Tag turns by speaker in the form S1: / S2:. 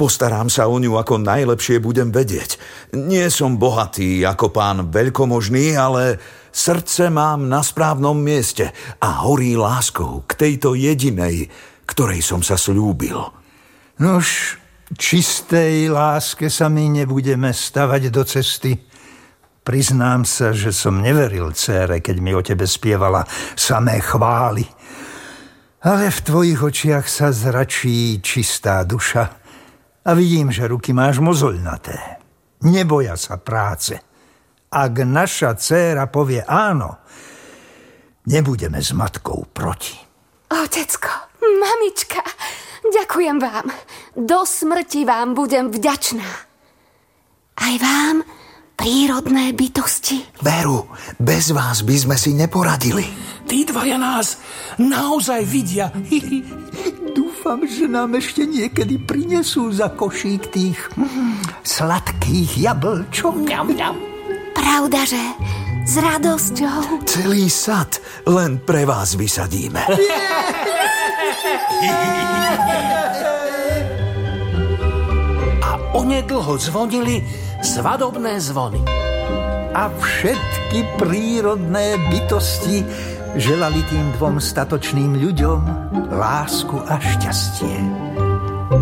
S1: Postarám sa o ňu, ako najlepšie budem vedieť. Nie som bohatý ako pán veľkomožný, ale srdce mám na správnom mieste a horí láskou k tejto jedinej, ktorej som sa sľúbil.
S2: Nož, čistej láske sa my nebudeme stavať do cesty. Priznám sa, že som neveril dcére, keď mi o tebe spievala samé chvály. Ale v tvojich očiach sa zračí čistá duša. A vidím, že ruky máš mozoľnaté. Neboja sa práce. Ak naša dcéra povie áno, nebudeme s matkou proti.
S3: Otecko, mamička, ďakujem vám. Do smrti vám budem vďačná. Aj vám, prírodné bytosti.
S1: Veru, bez vás by sme si neporadili.
S4: Tí dvaja nás naozaj vidia.
S2: Dúfam, že nám ešte niekedy prinesú za košík tých sladkých jablčok.
S3: Pravda, že? S radosťou.
S1: Celý sad len pre vás vysadíme.
S4: A onedlho zvonili svadobné zvony.
S2: A všetky prírodné bytosti želali tým dvom statočným ľuďom lásku a šťastie.